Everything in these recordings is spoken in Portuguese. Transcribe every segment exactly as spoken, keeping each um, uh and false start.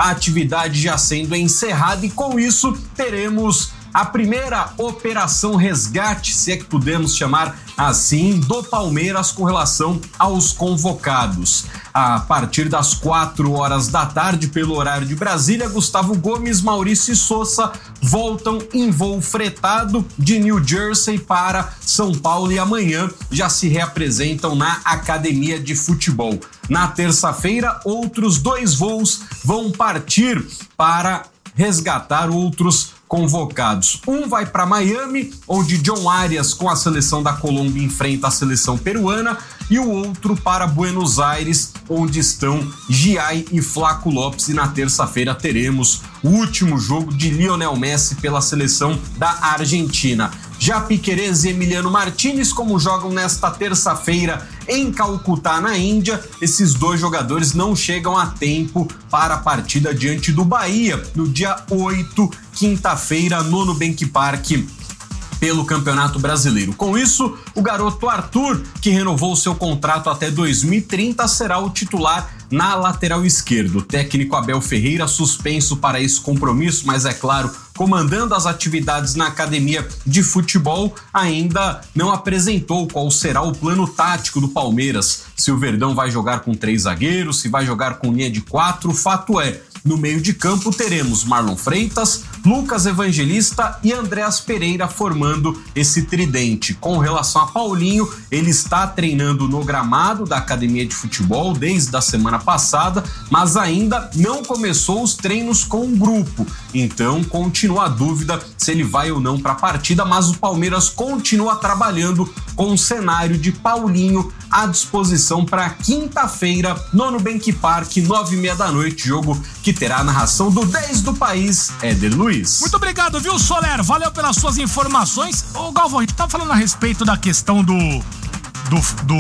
a atividade já sendo encerrada e com isso teremos a primeira operação resgate, se é que podemos chamar assim, do Palmeiras com relação aos convocados. A partir das quatro horas da tarde, pelo horário de Brasília, Gustavo Gomes, Maurício e Sousa voltam em voo fretado de New Jersey para São Paulo e amanhã já se reapresentam na Academia de Futebol. Na terça-feira, outros dois voos vão partir para resgatar outros convocados. Um vai para Miami, onde John Arias com a seleção da Colômbia enfrenta a seleção peruana, e o outro para Buenos Aires, onde estão Giai e Flaco Lopes, e na terça-feira teremos o último jogo de Lionel Messi pela seleção da Argentina. Já Piquerez e Emiliano Martinez, como jogam nesta terça-feira em Calcutá, na Índia, esses dois jogadores não chegam a tempo para a partida diante do Bahia, no dia oito, quinta-feira, no Nubank Park, pelo Campeonato Brasileiro. Com isso, o garoto Arthur, que renovou seu contrato até dois mil e trinta, será o titular na lateral esquerda. O técnico Abel Ferreira, suspenso para esse compromisso, mas é claro, comandando as atividades na academia de futebol, ainda não apresentou qual será o plano tático do Palmeiras. Se o Verdão vai jogar com três zagueiros, se vai jogar com linha de quatro, o fato é, no meio de campo teremos Marlon Freitas, Lucas Evangelista e Andreas Pereira formando esse tridente. Com relação a Paulinho, ele está treinando no gramado da academia de futebol desde a semana passada, mas ainda não começou os treinos com o grupo. Então continua a dúvida se ele vai ou não para a partida, mas o Palmeiras continua trabalhando com o cenário de Paulinho à disposição para quinta-feira no Nubank Park, nove e meia da noite, jogo que terá a narração do dez do país, Éder Luiz. Muito obrigado, viu, Soler? Valeu pelas suas informações. Ô, Galvão, a gente tá falando a respeito da questão do do do,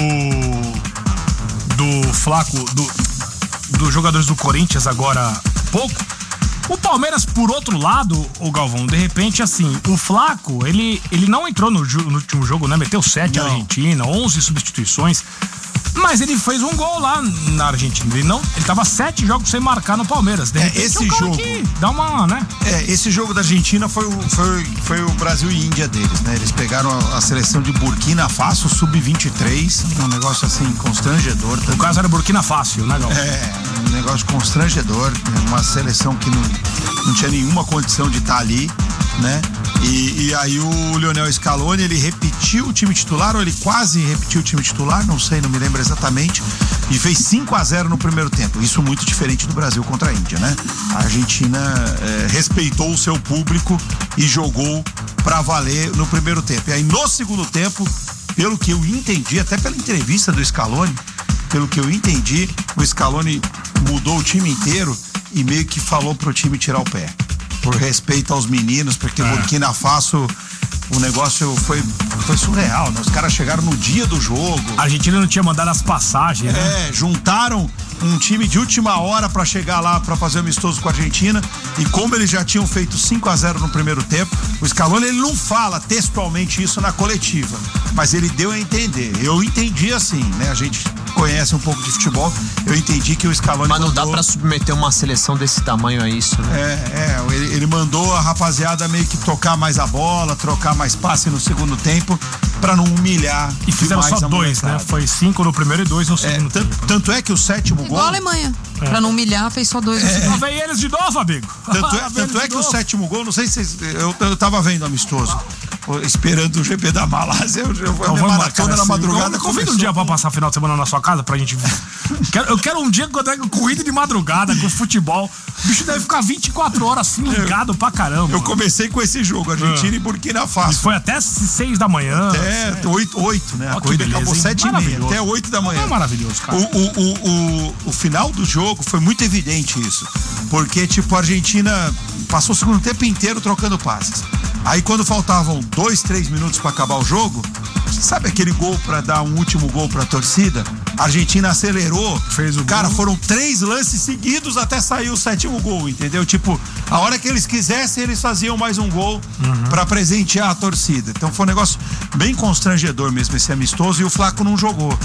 do Flaco, do, dos jogadores do Corinthians agora há pouco. O Palmeiras, por outro lado, o Galvão, de repente, assim, o Flaco, ele, ele não entrou no, no último jogo, né? Meteu sete na Argentina, onze substituições, mas ele fez um gol lá na Argentina. Ele não, ele tava sete jogos sem marcar no Palmeiras. De repente, é, esse é um jogo que dá uma, né? É, esse jogo da Argentina foi o, foi, foi o Brasil e Índia deles, né? Eles pegaram a, a seleção de Burkina Faso, sub vinte e três, um negócio assim, constrangedor. O caso era Burkina Faso, né, Galvão? É, um negócio constrangedor, uma seleção que não, não tinha nenhuma condição de estar ali, né? E, e aí o Lionel Scaloni, ele repetiu o time titular, ou ele quase repetiu o time titular, não sei, não me lembro exatamente, e fez cinco a zero no primeiro tempo. Isso muito diferente do Brasil contra a Índia, né? A Argentina é, respeitou o seu público e jogou pra valer no primeiro tempo. E aí no segundo tempo, pelo que eu entendi, até pela entrevista do Scaloni, pelo que eu entendi, o Scaloni mudou o time inteiro e meio que falou pro time tirar o pé. Por respeito aos meninos, porque é. Burkina Faso, o negócio foi, foi surreal, né? Os caras chegaram no dia do jogo. A Argentina não tinha mandado as passagens, né? É, juntaram um time de última hora pra chegar lá pra fazer um amistoso com a Argentina, e como eles já tinham feito cinco a zero no primeiro tempo, o Scaloni, ele não fala textualmente isso na coletiva, mas ele deu a entender. Eu entendi assim, né? A gente conhece um pouco de futebol, eu entendi que o Scaloni Mas não mandou... dá pra submeter uma seleção desse tamanho a isso, né? É, é ele, ele mandou a rapaziada meio que tocar mais a bola, trocar mais passe no segundo tempo, pra não humilhar. E fizeram só dois, né? Foi cinco no primeiro e dois no segundo é, tanto, tempo. Tanto é que o sétimo gol... Igual a Alemanha. É. Pra não humilhar, fez só dois. É. Não vem eles de novo, amigo. Tanto é, tanto é que novo. O sétimo gol, não sei se vocês... Eu, eu tava vendo amistoso, esperando o G P da Malásia. Eu, eu, eu minha maratona na madrugada. Eu convido um dia pra passar final de semana na sua casa pra gente ver. quero, eu quero um dia quando é corrida de madrugada com futebol. O bicho deve ficar vinte e quatro horas assim ligado eu, pra caramba. Eu comecei com esse jogo, Argentina é. e Burkina Faso. E foi até seis da manhã. Até oito, oito, né? A oh, corrida beleza, acabou sete e meia, até oito da manhã. É maravilhoso, cara. O, o, o, o, o final do jogo foi muito evidente isso. Porque, tipo, a Argentina passou o segundo tempo inteiro trocando passes. Aí quando faltavam dois, três minutos pra acabar o jogo, sabe aquele gol pra dar um último gol pra torcida? A Argentina acelerou, fez o cara, gol. Foram três lances seguidos até sair o sétimo gol, entendeu? Tipo, a hora que eles quisessem, eles faziam mais um gol uhum. pra presentear a torcida. Então foi um negócio bem constrangedor mesmo esse amistoso, e o Flaco não jogou.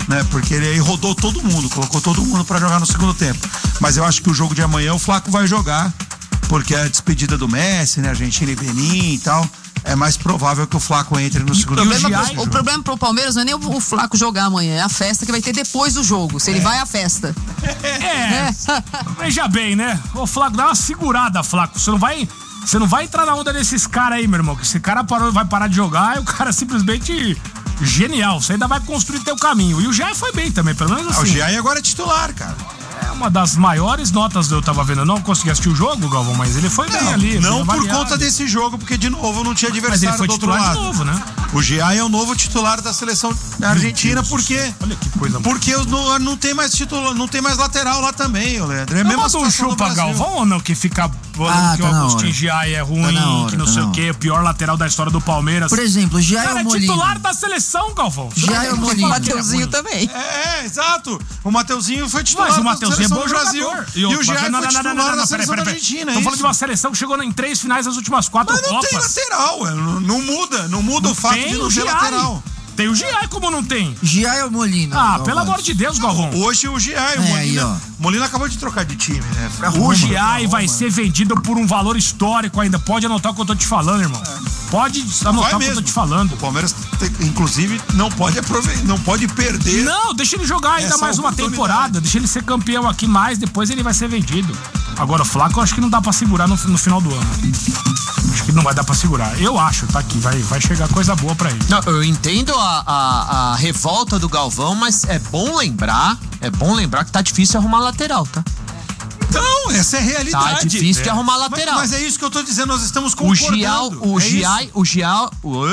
né? Porque ele aí rodou todo mundo, colocou todo mundo pra jogar no segundo tempo. Mas eu acho que o jogo de amanhã o Flaco vai jogar, porque é a despedida do Messi, né? Argentina e Benin e tal. É mais provável que o Flaco entre no segundo tempo. O problema, o problema pro Palmeiras não é nem o, o Flaco jogar amanhã, é a festa que vai ter depois do jogo, se é. ele vai à festa. É, é. Veja bem, né? O Flaco, dá uma segurada, Flaco. Você não vai, você não vai entrar na onda desses caras aí, meu irmão, que esse cara parou, vai parar de jogar e o cara simplesmente... Genial, você ainda vai construir teu caminho. E o Giai foi bem também, pelo menos assim. Ah, o Giai agora é titular, cara. É uma das maiores notas que eu tava vendo. Eu não consegui assistir o jogo, Galvão, mas ele foi não, bem ali. Não por conta desse jogo, porque de novo não tinha adversário. Mas ele foi do outro titular lado. de novo, né? O Giai é o novo titular da seleção argentina, porque olha que coisa. Porque não, não tem mais titular, não tem mais lateral lá também, Leandro. É a mesma situação um chupa, Galvão, ou não? Que fica ah, que tá o Agustin Giai é ruim, tá hora, que não tá sei o quê, o pior lateral da história do Palmeiras. Por exemplo, o Giai cara, é o é titular da seleção, Galvão. Giai é o Molina. O Mateuzinho também. É, é, exato. O Mateuzinho foi titular Mas o Mateuzinho é bom do Brasil. Jogador. E o Giai foi titular da seleção da Argentina. Tô falando de uma seleção que chegou em três finais das últimas quatro Mas não Copas. tem lateral, não, não muda, não muda o fato de não ter lateral. Tem o Giai, como não tem? Giai ou Molina? Ah, Galvão. Pelo amor de Deus, Galvão. Hoje o Giai, o é, Molina. aí, Molina acabou de trocar de time, né? Pra o Roma, Giai vai ser vendido por um valor histórico ainda. Pode anotar o que eu tô te falando, irmão. É. Pode anotar o que eu tô te falando. O Palmeiras, inclusive, não pode aproveitar, não pode perder. Não, deixa ele jogar ainda mais uma temporada. Deixa ele ser campeão aqui mais, depois ele vai ser vendido. Agora, o Flaco, eu acho que não dá pra segurar no, no final do ano. Acho que não vai dar pra segurar. Eu acho, tá aqui, vai, vai chegar coisa boa pra ele. Não, eu entendo a, a, a revolta do Galvão, mas é bom lembrar, é bom lembrar que tá difícil arrumar lateral, tá? Então, essa é a realidade. Tá difícil é. de arrumar lateral. Mas, mas é isso que eu tô dizendo, nós estamos concordando. O Gial, o é Giai, o Gial...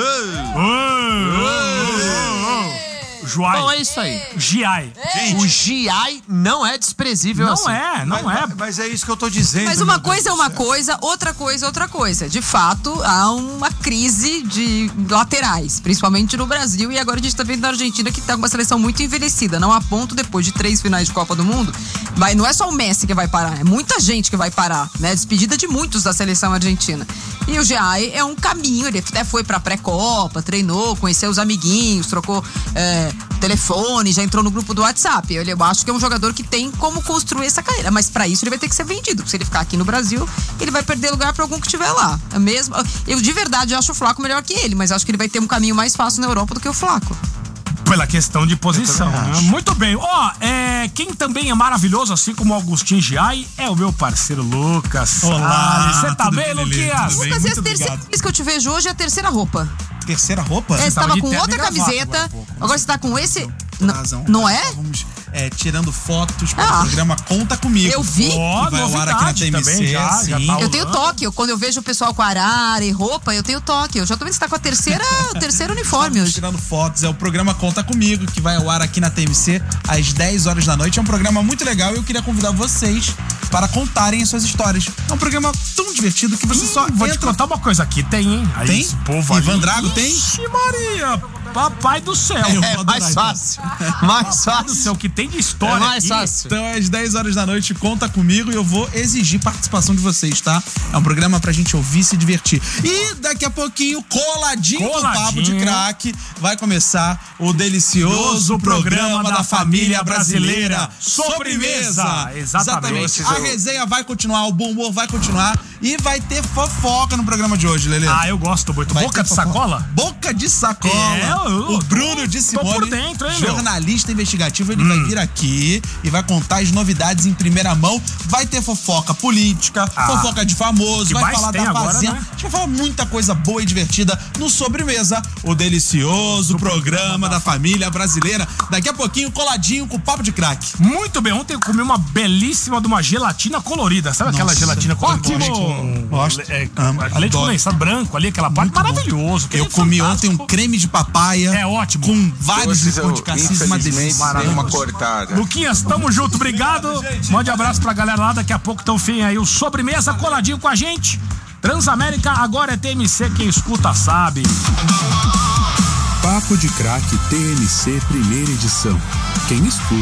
Joai. Bom, é isso aí. Giai. Gente, o Giai não é desprezível não assim. é, não mas, é. Mas, mas é isso que eu tô dizendo. Mas uma coisa é uma coisa, outra coisa é outra coisa. De fato, há uma crise de laterais, principalmente no Brasil. E agora a gente tá vendo na Argentina que tá com uma seleção muito envelhecida. Não há ponto, depois de três finais de Copa do Mundo, vai, não é só o Messi que vai parar, é muita gente que vai parar, né? Despedida de muitos da seleção argentina. E o Giai é um caminho, ele até foi pra pré-copa, treinou, conheceu os amiguinhos, trocou é, telefone, já entrou no grupo do WhatsApp. Eu, eu acho que é um jogador que tem como construir essa carreira, mas pra isso ele vai ter que ser vendido, porque se ele ficar aqui no Brasil, ele vai perder lugar pra algum que estiver lá. É mesmo, eu de verdade acho o Flaco melhor que ele, mas acho que ele vai ter um caminho mais fácil na Europa do que o Flaco. Pela questão de posição, né? Muito bem. Ó, oh, é, quem também é maravilhoso, assim como o Agustin Giai, é o meu parceiro Lucas. Olá, você tá bem, Luquinhas? Lucas, é a terceira vez que eu te vejo hoje, é a terceira roupa. Terceira roupa? É, você tava com outra camiseta, agora, pouco, agora você tá com esse... Não, razão. não é? Estávamos é, tirando fotos para ah, o programa Conta Comigo. Eu vi. Oh, vai ao ar aqui na T M C. Também, já, já tá eu tenho toque. Quando eu vejo o pessoal com arara e roupa, eu tenho toque. Eu já tô vendo que você tá com a terceira, o terceiro uniforme hoje. Tirando fotos. É o programa Conta Comigo, que vai ao ar aqui na T M C às dez horas da noite. É um programa muito legal e eu queria convidar vocês para contarem as suas histórias. É um programa tão divertido que você Ih, só Vou entra... te contar uma coisa aqui. Tem, hein? Aí, tem? Esse povo Ivan ali. Drago tem? Ixi, Maria! Papai do céu. É, é mais fácil. Mais fácil. Do céu, que tem de história é mais aqui. fácil. Então, às dez horas da noite, conta comigo e eu vou exigir participação de vocês, tá? É um programa pra gente ouvir e se divertir. E daqui a pouquinho, coladinho, coladinho. do Papo de Craque, vai começar o delicioso programa, programa da família brasileira. Sobremesa. Exatamente. Exatamente. A resenha vai continuar, o bom humor vai continuar e vai ter fofoca no programa de hoje, Lelê. Ah, eu gosto muito. Vai Boca de fofoca. sacola? Boca de sacola. É, eu, o Bruno de Simone, tô por dentro, hein, jornalista meu? investigativo, ele hum. vai vir aqui e vai contar as novidades em primeira mão. Vai ter fofoca política, ah, fofoca de famoso, vai falar da agora, Fazenda. Né? A gente vai falar muita coisa boa e divertida no Sobremesa, o delicioso programa, programa da família brasileira. Daqui a pouquinho, coladinho com o Papo de Craque. Muito bem, ontem eu comi uma belíssima de uma gelatina colorida. Sabe Nossa, aquela gelatina colorida? Ótimo. Gosto. É, é, leite condensado branco ali, aquela parte maravilhoso. Eu comi ontem um creme de papaya. É ótimo. Com vários licores de cassis, uma delícia. Uma cortada. Luquinhas, tamo junto, obrigado. Mande abraço pra galera lá, daqui a pouco tão fim aí o Sobremesa coladinho com a gente. Transamérica, agora é T M C, quem escuta sabe. Papo de Craque T M C, primeira edição. Quem escuta